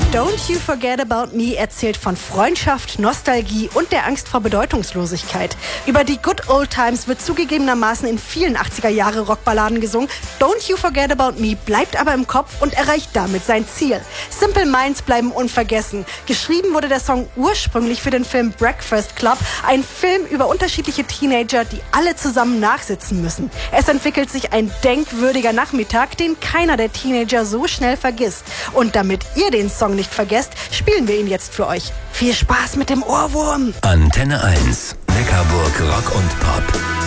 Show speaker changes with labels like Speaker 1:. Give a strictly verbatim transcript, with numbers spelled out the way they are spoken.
Speaker 1: Don't You Forget About Me erzählt von Freundschaft, Nostalgie und der Angst vor Bedeutungslosigkeit. Über die Good Old Times wird zugegebenermaßen in vielen achtziger-Jahre-Rockballaden gesungen. Don't You Forget About Me bleibt aber im Kopf und erreicht damit sein Ziel. Simple Minds bleiben unvergessen. Geschrieben wurde der Song ursprünglich für den Film Breakfast Club, ein Film über unterschiedliche Teenager, die alle zusammen nachsitzen müssen. Es entwickelt sich ein denkwürdiger Nachmittag, den keiner der Teenager so schnell vergisst. Und damit ihr den Song nicht vergesst, spielen wir ihn jetzt für euch. Viel Spaß mit dem Ohrwurm!
Speaker 2: Antenne eins, Neckarburg Rock und Pop.